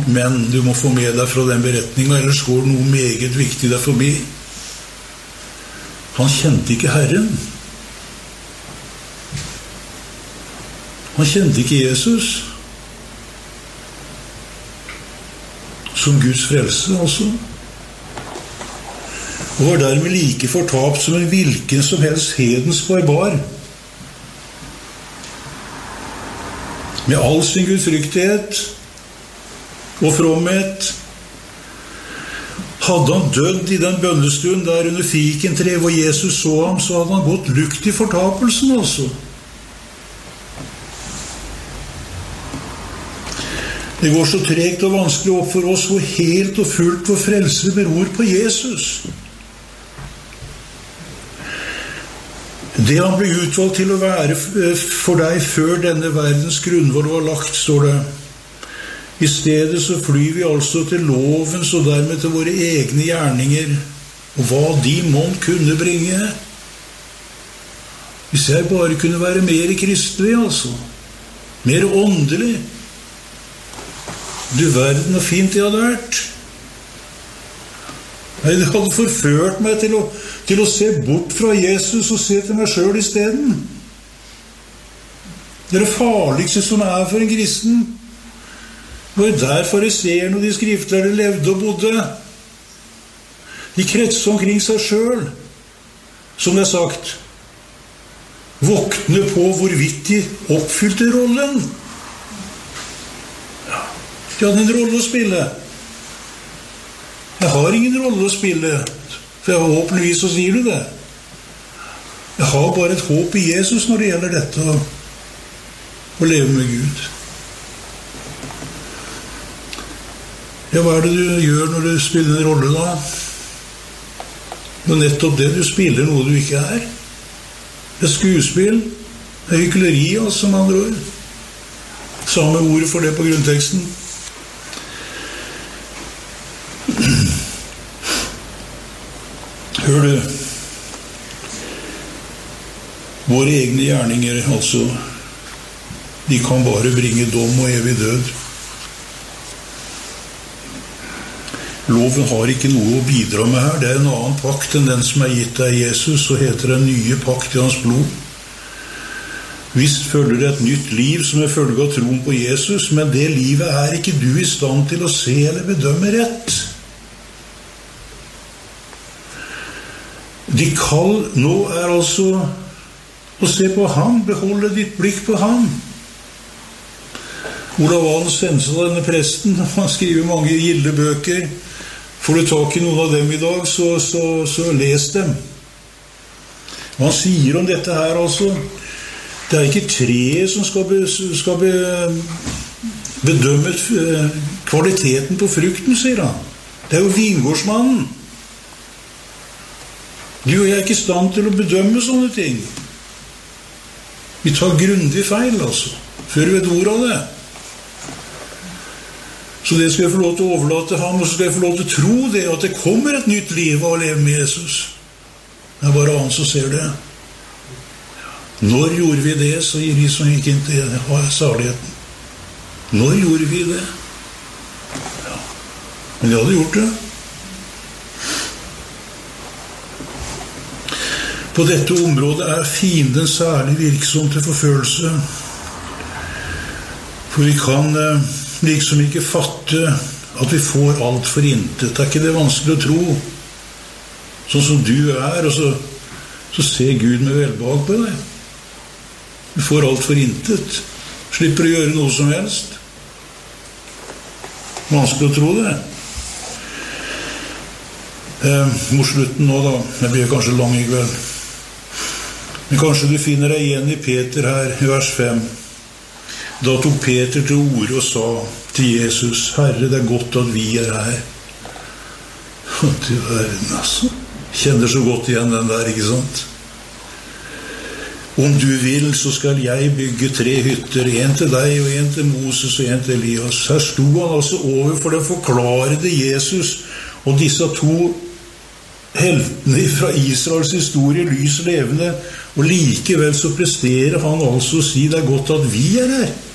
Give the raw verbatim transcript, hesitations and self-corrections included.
men du må få med deg fra den beretningen, ellers går noe meget viktig der forbi. Han kjente ikke Herren. Han kjente ikke Jesus som Guds frelse, altså. Og var dermed like fortapt som en hvilken som helst hedensk barbar. Med all sin gudfryktighet og fromhet. Hadde han dødd i den bønnestuen der under fikentreet hvor Jesus så ham, så hadde han gått lukt i fortapelsen, altså. Det går så tregt og vanskelig opp for oss hvor helt og fullt vår frelse beror på Jesus. Det han ble utvalgt til å være for deg før denne verdens grunnvoll var lagt, står det. I stedet så flyr vi altså til lovens og dermed til våre egne gjerninger, og hva de måned kunne bringe. Hvis jeg bare kunne være mer kristelig, altså. Mer åndelig. Du verden og fint jeg hadde vært. Nei, det hadde forført meg til å, til å se bort fra Jesus og se til meg selv i stedet. Det er det farligste som er for en kristen. Det var der fariseerne og de skriftlærde levde og bodde. De kretset omkring seg selv, som det er sagt. Våkne på hvorvidt de oppfylte rollen. De hadde en rolle å spille. Jeg har ingen rolle å spille, for forhåpentligvis så sier du det. Jeg har bare et håp i Jesus når det gjelder dette å, å leve med Gud. Ja, hva er det du gjør når du spiller en rolle da? Det er nettopp det, du spiller noe du ikke er. Det er skuespill, det er hykleri, altså, med andre ord. Samme ordet for det på grunnteksten. Hør du, våre egne gjerninger, altså, de kan bare bringe dom og evig død. Loven har ikke noe å bidra med her. Det er en annen pakt enn den som er gitt av Jesus, og heter den nye pakt i hans blod. Visst følger det et nytt liv som er følge av troen på Jesus, men det livet er ikke du i stand til å se eller bedømme rett. De kall nå er altså å se på ham, beholde ditt blikk på ham. Olav Valen Sense, denne presten, han skriver mange gilde bøker. Får du tak i noen av dem i dag, så, så, så les dem. Og han sier om dette her altså, det er ikke treet som skal, be, skal be, bedømme kvaliteten på frukten, sier han. Det er jo vingårdsmannen. Du og jeg er ikke i stand til å bedømme sånne ting. Vi tar grundig feil, altså, før vi vet ord av det. Så det skal jeg få lov til å overlate ham, og så skal jeg få lov til å tro det, at det kommer et nytt liv av å leve med Jesus. Det er bare han som ser det. Når gjorde vi det, så gir vi som gikk inn til saligheten. Når gjorde vi det? Ja. Men jeg hadde gjort det. På dette området er fienden særlig virksom til forfølgelse. For vi kan eh, liksom ikke fatte at vi får alt for intet. Det er ikke det vanskelig å tro. Sånn som du er, og så, så ser Gud med velbehag på deg. Vi får alt for intet. Slipper å gjøre noe som helst. Vanskelig å tro det. Eh, mot slutten nå da, det blir kanskje lang i kveld. Men kanskje du finner deg igjen i Peter her, i vers fem. Da tok Peter til orde og sa til Jesus, Herre, det er godt at vi er her. Til verden, altså. Kjenner så godt igjen den der, ikke sant? Om du vil, så skal jeg bygge tre hytter, en til deg, og en til Moses, og en til Elias. Her sto han altså over for den forklarede Jesus, og disse to heltene fra Israels historie, lys levende, og likevel så presterer han altså å si det er godt at vi er her.